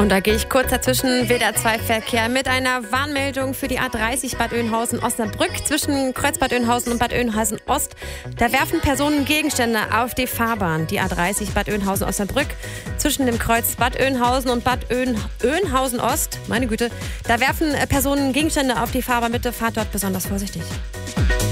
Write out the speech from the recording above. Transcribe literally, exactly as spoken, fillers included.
Und da gehe ich kurz dazwischen. W D R zwei Verkehr mit einer Warnmeldung für die A dreißig Bad Oeynhausen-Osnabrück zwischen Kreuz Bad Oeynhausen und Bad Oeynhausen-Ost. Da werfen Personen Gegenstände auf die Fahrbahn. Die A dreißig Bad Oeynhausen-Osnabrück zwischen dem Kreuz Bad Oeynhausen und Bad Oeyn- Oeynhausen-Ost. Meine Güte, da werfen Personen Gegenstände auf die Fahrbahn. Bitte fahrt dort besonders vorsichtig.